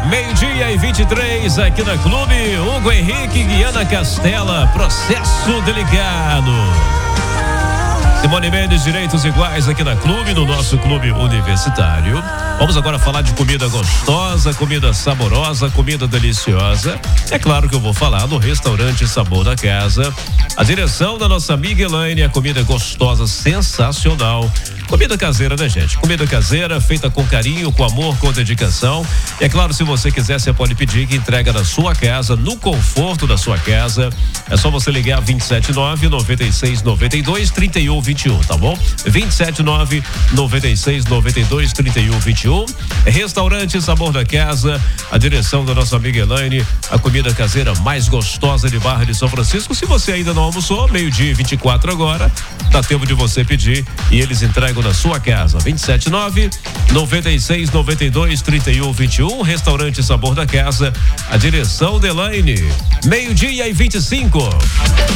Meio-dia e 23 aqui na Clube. Hugo Henrique, Guiana Castela, processo delicado. Simone Mendes, direitos iguais aqui na Clube, no nosso clube universitário. Vamos agora falar de comida gostosa, comida saborosa, comida deliciosa. É claro que eu vou falar no restaurante Sabor da Casa. A direção da nossa amiga Elaine, a comida gostosa, sensacional. Comida caseira, né, gente? Comida caseira, feita com carinho, com amor, com dedicação. E é claro, se você quiser, você pode pedir que entrega na sua casa, no conforto da sua casa. É só você ligar 279-9692-3121, tá bom? 279-9692-3121. Restaurante Sabor da Casa, a direção da nossa amiga Elaine, a comida caseira mais gostosa de Barra de São Francisco. Se você ainda não almoçou, meio-dia e 24 agora, dá tempo de você pedir e eles entregam na sua casa. 279-9692-3121. Restaurante Sabor da Casa, a direção de Elaine. Meio-dia e 25.